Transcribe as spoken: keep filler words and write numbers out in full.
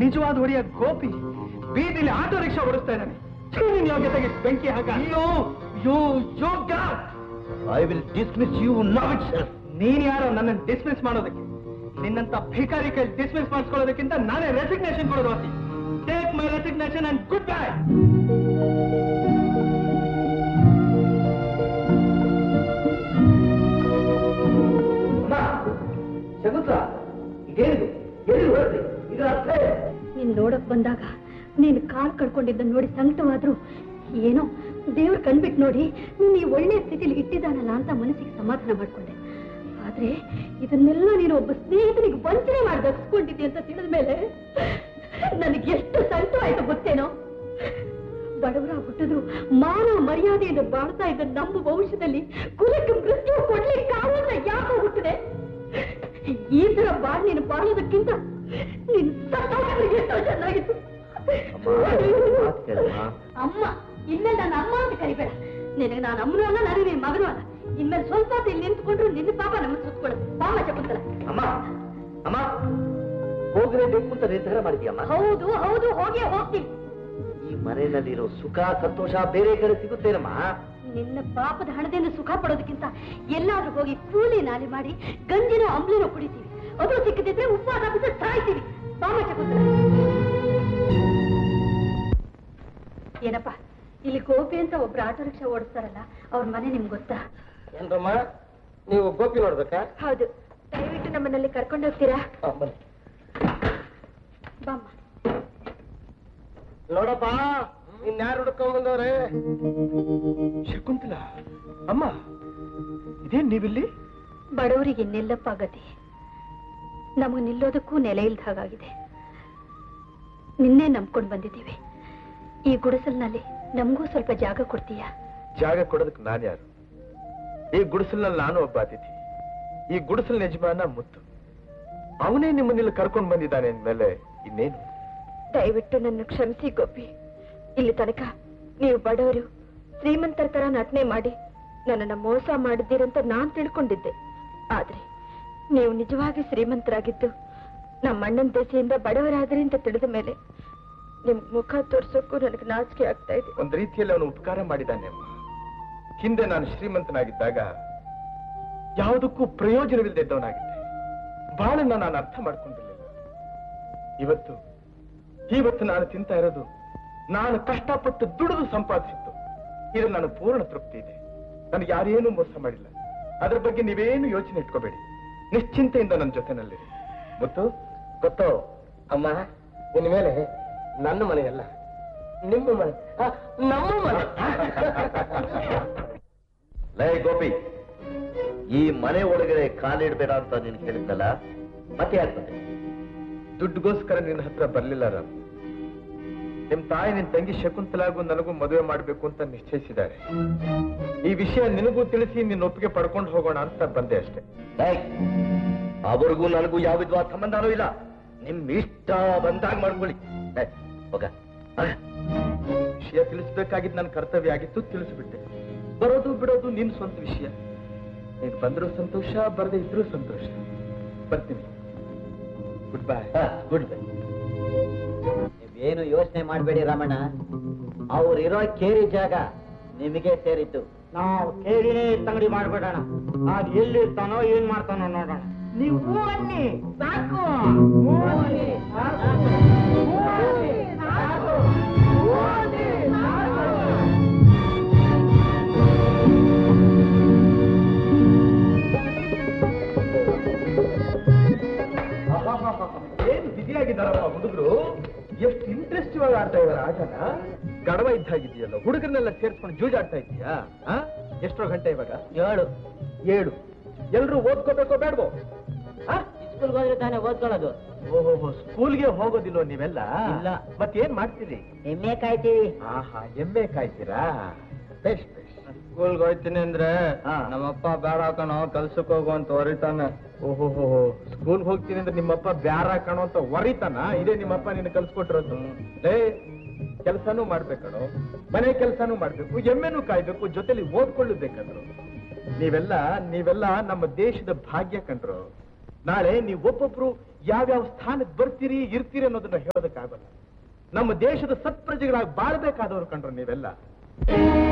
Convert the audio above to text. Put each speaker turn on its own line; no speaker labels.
ನಿಜವಾದ ಹೊಡೆಯ ಗೋಪಿ ಬೀದಿಲಿ auto rickshaw ಓಡಿಸ್ತಾ ಇದ್ದಾನೆ. ನಿನ್ ಯೋಗ್ಯತೆಗೆ ಬೆಂಕಿ ಹಾಕ. ಯೋ ಯೋ ಯೋಗ್ಯ.
I will dismiss you now itself.
ನೀನ್ ಯಾರೋ ನನ್ನ ಡಿಸ್ಮಿಸ್ ಮಾಡೋದಕ್ಕೆ? ನಿನ್ನಂತ ಭಿಕಾರಿ ಕೈ ಡಿಸ್ಮಿಸ್ ಮಾಡಿಸ್ಕೊಳ್ಳೋದಕ್ಕಿಂತ ನಾನೇ ರೆಸಿಗ್ನೇಷನ್ ಕೊಡೋದು ವಾಸಿ. Take my resignation and good bye.
Shakuntala, ಇದೇನಿದು? ಎಲ್ಲಿ ಹೊರಟ್ರಿ? ಇದರ ಅರ್ಥ
ನೀನ್ ನೋಡಕ್ ಬಂದಾಗ ನೀನ್ ಕಾಲ್ ಕಳ್ಕೊಂಡಿದ್ದ ನೋಡಿ ಸಂಕಟವಾದ್ರು ಏನೋ ದೇವ್ರ ಕಣ್ಬಿಟ್ಟು ನೋಡಿ ನೀನ್ ಈ ಒಳ್ಳೆ ಸ್ಥಿತಿಲಿ ಇಟ್ಟಿದ್ದಾನಲ್ಲ ಅಂತ ಮನಸ್ಸಿಗೆ ಸಮಾಧಾನ ಮಾಡ್ಕೊಂಡೆ. ಆದ್ರೆ ಇದನ್ನೆಲ್ಲ ನೀನು ಒಬ್ಬ ಸ್ನೇಹಿತನಿಗೆ ವಂಚನೆ ಮಾಡಿ ದಕ್ಸ್ಕೊಂಡಿದ್ದೆ ಅಂತ ತಿಳಿದ ಮೇಲೆ ನನಗೆ ಎಷ್ಟು ಸಂಕಟ ಆಯ್ತು ಗೊತ್ತೇನೋ. ಬಡವರ ಹುಟ್ಟಿದ್ರು ಮಾನ ಮರ್ಯಾದೆಯನ್ನು ಬಾಳ್ತಾ ಇದ್ದ ನಮ್ಮ ಭವಿಷ್ಯದಲ್ಲಿ ಕುಲಕ್ಕೆ ಮೃತ್ಯು ಕೊಡ್ಲಿಕ್ಕೆ ಕಾರಣ ಯಾಕೋ ಹುಟ್ಟಿದೆ. ಈ ತರ ಬಾಳ್ ನೀನು ಬಾಳೋದಕ್ಕಿಂತ ನೀನು ಸತ್ತೋಗಿದ್ರೆ ಎಷ್ಟೋ ಚೆನ್ನಾಗಿತ್ತು. ಅಮ್ಮ ಇನ್ಮೇಲೆ ನನ್ನ ಅಮ್ಮ ಅಂತ ಕರಿಬೇಡ. ನಿನಗೆ ನಾನು ಅಮ್ಮನೂ ಅಲ್ಲ, ನನಗೆ ನಿನ್ ಮಗನೂ ಅಲ್ಲ. ಇನ್ಮೇಲೆ ಸ್ವಲ್ಪ ಇಲ್ಲಿ ನಿಂತ್ಕೊಂಡ್ರು ನಿನ್ನ ಪಾಪ ನಮ್ಮ ಸುತ್ಕೊಳ್ಳೋದು. ಬಾಮ ಶಕುಂತಲ.
ಅಮ್ಮ ಅಮ್ಮ ಹೋಗಲೇಬೇಕು ಅಂತ ನಿರ್ಧಾರ ಮಾಡಿದ್ಯಮ್ಮ?
ಹೌದು ಹೌದು, ಹೋಗೇ ಹೋಗ್ತೀನಿ.
ಈ ಮನೆಯಲ್ಲಿರೋ ಸುಖ ಸಂತೋಷ ಬೇರೆ ಕಡೆ ಸಿಗುತ್ತೇನಮ್ಮ?
ನಿನ್ನ ಪಾಪದ ಹಣದಿಂದ ಸುಖ ಪಡೋದಕ್ಕಿಂತ ಎಲ್ಲಾದ್ರೂ ಹೋಗಿ ಕೂಲಿ ನಾಲಿ ಮಾಡಿ ಗಂಜಿನೋ ಅಂಬ್ಲಿನೋ ಕುಡಿತೀವಿ. ಅದು ಸಿಕ್ಕದಿದ್ರೆ ಉಪವಾಸ ಬಿಟ್ಟು ಸಾಯ್ತೀವಿ. ಬಾಮ ಶಕುಂತಲ. ಏನಪ್ಪ, ಇಲ್ಲಿ ಗೋಪಿ ಅಂತ ಒಬ್ರು ಆಟೋ ರಿಕ್ಷಾ ಓಡಿಸ್ತಾರಲ್ಲ, ಅವ್ರ ಮನೆ ನಿಮ್ಗೆ ಗೊತ್ತಾ?
ಏನ್ರಮ್ಮ, ನೀವು ಗೋಪಿ ನೋಡ್ಬೇಕಾ?
ಹೌದು. ದಯವಿಟ್ಟು ನಮ್ಮನ್ನಲ್ಲಿ ಕರ್ಕೊಂಡು ಹೋಗ್ತೀರಾ? ಬಾಮ್ಮ.
ನೋಡಪ್ಪ, ಇನ್ಯಾರು ಹುಡ್ಕೊಂಡ್ ಬಂದವ್ರೆ? ಶಕುಂತಲಾ ಅಮ್ಮ, ಇದೇನ್ ನೀವಿಲ್ಲಿ?
ಬಡವರಿಗೆ ಇನ್ನೆಲ್ಲಪ್ಪ ಗತಿ. ನಮಗೆ ನಿಲ್ಲೋದಕ್ಕೂ ನೆಲೆ ಇಲ್ದ ಹಾಗಾಗಿದೆ. ನಿನ್ನೆ ನಂಬ್ಕೊಂಡು ಬಂದಿದ್ದೀವಿ. ಈ ಗುಡಿಸಲ್ನಲ್ಲಿ ನಮಗೂ ಸ್ವಲ್ಪ ಜಾಗ ಕೊಡ್ತೀಯಾ?
ಜಾಗ ಕೊಡೋದಕ್ಕೆ ನಾನು ಯಾರು? ಈ ಗುಡಿಸಲ್ನಲ್ಲಿ ನಾನು ಒಬ್ಬ ಅತಿಥಿ. ಈ ಗುಡಿಸಲ್ ಯಜಮಾನ ಮುತ್ತು. ಅವನೇ ನಿಮ್ಮನ್ನಿಲ್ಲಿ ಕರ್ಕೊಂಡು ಬಂದಿದ್ದಾನೆ ಅಂದ್ಮೇಲೆ ಇನ್ನೇನು?
ದಯವಿಟ್ಟು ನನ್ನ ಕ್ಷಮಿಸಿ ಗೋಪಿ. ಇಲ್ಲಿ ತನಕ ನೀವು ಬಡವರು ಶ್ರೀಮಂತರ ತರ ನಟನೆ ಮಾಡಿ ನನ್ನನ್ನು ಮೋಸ ಮಾಡಿದ್ದೀರಂತ ನಾನ್ ತಿಳ್ಕೊಂಡಿದ್ದೆ. ಆದ್ರೆ ನೀವು ನಿಜವಾಗಿ ಶ್ರೀಮಂತರಾಗಿದ್ದು ನಮ್ಮ ಅಣ್ಣನ ದೆಸೆಯಿಂದ ಬಡವರಾದ್ರಿ ಅಂತ ತಿಳಿದ ಮೇಲೆ ನಿಮ್ ಮುಖ ತೋರ್ಸೋಕ್ಕೂ ನನಗೆ ನಾಚಿಕೆ ಆಗ್ತಾ ಇದೆ.
ಒಂದ್ ರೀತಿಯಲ್ಲಿ ಅವನು ಉಪಕಾರ ಮಾಡಿದ್ದಾನೆ ಅಮ್ಮ. ಹಿಂದೆ ನಾನು ಶ್ರೀಮಂತನಾಗಿದ್ದಾಗ ಯಾವುದಕ್ಕೂ ಪ್ರಯೋಜನವಿಲ್ಲದಿದ್ದವನಾಗಿದ್ದೆ. ಬಾಳನ್ನ ನಾನು ಅರ್ಥ ಮಾಡ್ಕೊಂಡಿರ್ಲಿಲ್ಲ. ಇವತ್ತು ಇವತ್ತು ನಾನು ತಿಂತ ಇರೋದು ನಾನು ಕಷ್ಟಪಟ್ಟು ದುಡಿದು ಸಂಪಾದಿಸಿದ್ದು. ಇದು ನಾನು ಪೂರ್ಣ ತೃಪ್ತಿ ಇದೆ. ನನಗೆ ಯಾರೇನು ಮೋಸ ಮಾಡಿಲ್ಲ. ಅದ್ರ ಬಗ್ಗೆ ನೀವೇನು ಯೋಚನೆ ಇಟ್ಕೋಬೇಡಿ. ನಿಶ್ಚಿಂತೆಯಿಂದ ನನ್ನ ಜೊತೆನಲ್ಲಿರಿ. ಮುತ್ತು,
ಗೊತ್ತೋ ಅಮ್ಮ, ಇನ್ಮೇಲೆ ನನ್ನ ಮನೆಯಲ್ಲ, ನಿಮ್ಮ ಮನೆ, ನಮ್ಮ ಮನೆ.
ಲೇ ಗೋಪಿ, ಈ ಮನೆ ಒಳಗಡೆ ಕಾಲಿಡ್ಬೇಡ ಅಂತ ನೀನು ಹೇಳಿದ್ದಲ್ಲ, ಮತ್ತೆ ಯಾಕೆ?
ದುಡ್ಡುಗೋಸ್ಕರ ನಿನ್ನ ಹತ್ರ ಬರ್ಲಿಲ್ಲ ರಾಮ್. ನಿಮ್ ತಾಯಿ ನಿನ್ ತಂಗಿ ಶಕುಂತಲಾಗೂ ನನಗೂ ಮದುವೆ ಮಾಡ್ಬೇಕು ಅಂತ ನಿಶ್ಚಯಿಸಿದ್ದಾರೆ. ಈ ವಿಷಯ ನಿನಗೂ ತಿಳಿಸಿ ನಿನ್ನ ಒಪ್ಪಿಗೆ ಪಡ್ಕೊಂಡು ಹೋಗೋಣ ಅಂತ ಬಂದೆ ಅಷ್ಟೇ.
ಅವ್ರಿಗೂ ನನಗೂ ಯಾವ ವಿಧವಾದ ಸಂಬಂಧನೂ ಇಲ್ಲ. ನಿಮ್ ಇಷ್ಟ ಬಂದಾಗ ಮಾಡ್ಕೊಳ್ಳಿ. ಹೋಗ.
ವಿಷಯ ತಿಳಿಸ್ಬೇಕಾಗಿದ್ದು ನನ್ನ ಕರ್ತವ್ಯ ಆಗಿತ್ತು, ತಿಳಿಸ್ಬಿಟ್ಟೆ. ಬರೋದು ಬಿಡೋದು ನಿನ್ ಸ್ವಂತ ವಿಷಯ. ನೀನ್ ಬಂದ್ರೂ ಸಂತೋಷ, ಬರದೇ ಇದ್ರೂ ಸಂತೋಷ. ಬರ್ತೀನಿ. Good bye.
Good bye. ನೀವೇನು ಯೋಚನೆ ಮಾಡಬೇಡಿ ರಾಮಣ್ಣ. ಅವ್ರಿರೋ ಕೇರಿ ಜಾಗ ನಿಮಗೆ ಸೇರಿತ್ತು.
ನಾವು ಕೇರಿನೇ ತಂಗಡಿ ಮಾಡ್ಬೇಡಣ. ಅದ್ ಎಲ್ಲಿರ್ತಾನೋ ಏನ್ ಮಾಡ್ತಾನೋ ನೋಡೋಣ. ನೀವು ಅನ್ನಿ ಸಾಕು.
ಏನ್ ಬಿಸಿಯಾಗಿದ್ದಾರಪ್ಪ ಹುಡುಗರು. ಎಷ್ಟು ಇಂಟ್ರೆಸ್ಟ್ ಇವಾಗ ಆಡ್ತಾ ಇದಾರೆ ಆಟನ. ಗಡವ ಇದ್ದಾಗಿದೆಯಲ್ಲ, ಹುಡುಗರನ್ನೆಲ್ಲ ಸೇರ್ಸ್ಕೊಂಡು ಜೂಜಾಡ್ತಾ ಇದೀಯಾ? ಎಷ್ಟೋ ಗಂಟೆ ಇವಾಗ?
ಏಳು.
ಏಳು. ಎಲ್ರು ಓದ್ಕೋಬೇಕೋ ಬೇಡವೋ?
ಸ್ಕೂಲ್ಗೆ ಹೋದ್ರೆ ತಾನೇ ಓದ್ಕೊಳ್ಳೋದು.
ಓಹೋ, ಸ್ಕೂಲ್ಗೆ ಹೋಗೋದಿಲ್ವ ನೀವೆಲ್ಲ?
ಇಲ್ಲ.
ಮತ್ತೇನ್ ಮಾಡ್ತೀರಿ?
ಎಮ್ಮೆ ಕಾಯ್ತೀವಿ.
ಆಹಾ, ಎಮ್ಮೆ ಕಾಯ್ತೀರಾ? ಬೇಷ್ ಬೇಷ್.
ಸ್ಕೂಲ್ಗೆ ಹೋಯ್ತೀನಿ ಅಂದ್ರೆ ನಮ್ಮಪ್ಪ ಬೇಡ ಹಾಕೋಣ ಕೆಲ್ಸಕ್ಕೆ ಹೋಗು ಅಂತ ಹೊರಿತಾನೆ.
ಓಹೋ, ಸ್ಕೂಲ್ಗೆ ಹೋಗ್ತೀನಿ ಅಂದ್ರೆ ನಿಮ್ಮಪ್ಪ ಬ್ಯಾರ ಹಾಕೋಣ ಅಂತ ಹೊರಿತಾನ? ಇದೇ ನಿಮ್ಮಪ್ಪ ನಿನ್ನ ಕಲ್ಸ್ಕೊಟ್ಟಿರೋದು. ಏ, ಕೆಲಸನೂ ಮಾಡ್ಬೇಕಣೋ, ಮನೆ ಕೆಲಸನೂ ಮಾಡ್ಬೇಕು, ಎಮ್ಮೆನೂ ಕಾಯ್ಬೇಕು, ಜೊತೆಲಿ ಓದ್ಕೊಳ್ಳಬೇಕಂದ್ರು. ನೀವೆಲ್ಲ ನೀವೆಲ್ಲ ನಮ್ಮ ದೇಶದ ಭಾಗ್ಯ ಕಂಡ್ರು. ನಾಳೆ ನೀವು ಒಬ್ಬೊಬ್ರು ಯಾವ್ಯಾವ ಸ್ಥಾನಕ್ಕೆ ಬರ್ತೀರಿ ಇರ್ತೀರಿ ಅನ್ನೋದನ್ನ ಹೇಳೋದಕ್ಕಾಗಲ್ಲ. ನಮ್ಮ ದೇಶದ ಸತ್ಪ್ರಜೆಗಳಾಗಿ ಬಾಳ್ಬೇಕಾದವರು ಕಂಡ್ರು ನೀವೆಲ್ಲ.